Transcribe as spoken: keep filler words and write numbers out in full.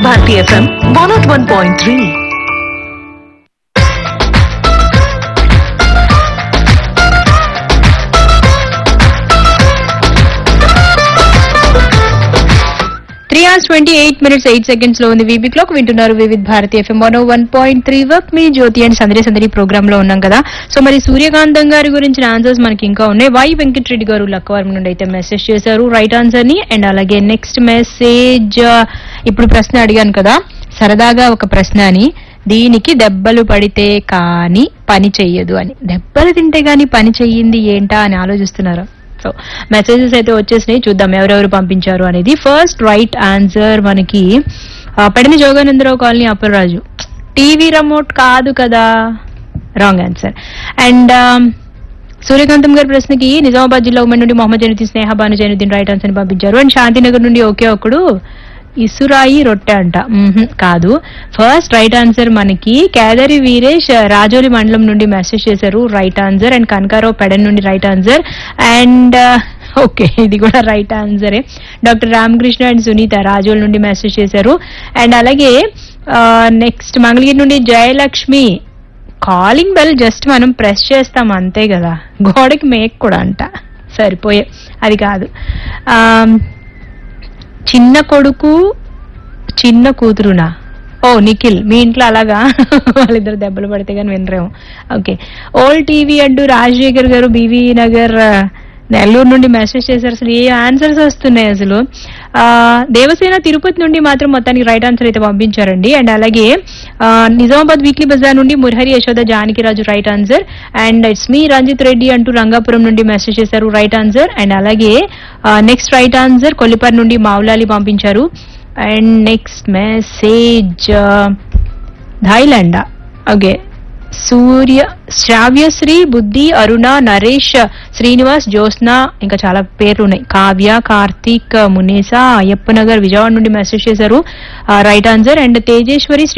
Bharti F M one oh one point three. Three hours twenty eight minutes eight seconds లో ఉంది VB clock. వింటున్నారు Vividh Bharati FM one oh one point three work me Jyothi and సందడి సందడి programme లో ఉన్నాం కదా. So మరి సూర్యకాంతం గారి గురించిన ఆన్సర్స్ మనకి ఇంకా ఉన్నాయి. వై వెంకటరెడ్డి గారు లక్కవరం నుండి అయితే మెసేజ్ చేశారు రైట్ ఆన్సర్ ని. అండ్ అలాగే నెక్స్ట్ మెసేజ్, ఇప్పుడు ప్రశ్న అడిగాను కదా సరదాగా ఒక ప్రశ్న అని, దీనికి దెబ్బలు పడితే కానీ పని చెయ్యదు అని. దెబ్బలు తింటే గానీ పని చెయ్యింది ఏంటా అని ఆలోచిస్తున్నారు. సో మెసేజెస్ అయితే వచ్చేసినాయి, చూద్దాం ఎవరెవరు పంపించారు అనేది. ఫస్ట్ రైట్ ఆన్సర్ మనకి పెడని Jogananda Rao colony Appalaraju. TV remote కాదు కదా, రాంగ్ ఆన్సర్. అండ్ సూర్యకాంతం గారి ప్రశ్నకి నిజామాబాద్ జిల్లా ఉమ్మడి నుండి మొహమ్మద్ జైనుద్దీన్ స్నేహ భాను జైనుద్దీన్ రైట్ ఆన్సర్ పంపించారు. అండ్ శాంతినగర్ నుండి ఒకే ఒకడు ఇసురాయి రొట్టె అంట, కాదు. ఫస్ట్ రైట్ ఆన్సర్ మనకి కేదారి వీరేష్ రాజోలి మండలం నుండి మెసేజ్ చేశారు right answer. And Kanakarao Pedana నుండి రైట్ ఆన్సర్. అండ్ ఓకే ఇది కూడా right ఆన్సరే. Doctor Ramakrishna and Sunitha Razole నుండి మెసేజ్ చేశారు. అండ్ అలాగే నెక్స్ట్ మంగళగిరి నుండి జయలక్ష్మి, కాలింగ్ బెల్ జస్ట్ మనం ప్రెస్ చేస్తాం అంతే కదా, గోడకి మేక్ కూడా అంట, సరిపోయే అది కాదు. చిన్న కొడుకు చిన్న కూతురునా, ఓ నిఖిల్ మీ ఇంట్లో అలాగా, వాళ్ళిద్దరు దెబ్బలు పడితే కానీ వినరేమో. ఓకే ఓల్డ్ టీవీ అంటూ రాజశేఖర్ గారు బీవీ నగర్ నెల్లూరు నుండి మెసేజ్ చేశారు. అసలు ఏ ఆన్సర్స్ వస్తున్నాయి అసలు. దేవసేన తిరుపతి నుండి మాత్రం మొత్తానికి రైట్ ఆన్సర్ అయితే పంపించారండి. అండ్ అలాగే నిజామాబాద్ వీక్లీ బజార్ నుండి Murahari Yashoda Janakiraju right answer. And it's me Ranjith Reddy అంటూ రంగాపురం నుండి మెసేజ్ చేశారు రైట్ ఆన్సర్. అండ్ అలాగే నెక్స్ట్ రైట్ ఆన్సర్ కొల్లిపర్ నుండి మావులాలి పంపించారు. అండ్ నెక్స్ట్ మెసేజ్ థాయిలాండా, ఓకే సూర్య శ్రావ్యశ్రీ బుద్ధి అరుణ నరేష్ శ్రీనివాస్ జ్యోత్స్న ఇంకా చాలా పేర్లు ఉన్నాయి, కావ్య కార్తీక్ మునేసా అయ్యప్ప నగర్ విజయవాడ నుండి మెసేజ్ చేశారు రైట్ ఆన్సర్. అండ్ తేజేశ్వరి